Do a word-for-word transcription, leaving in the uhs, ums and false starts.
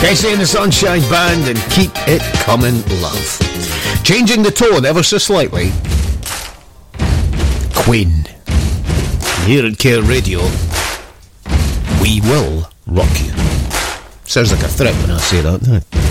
Bessie and the Sunshine Band and Keep It Comin' Love. Changing the tone ever so slightly. Queen. Here at Care Radio, we will rock you. Sounds like a threat when I say that, doesn't it?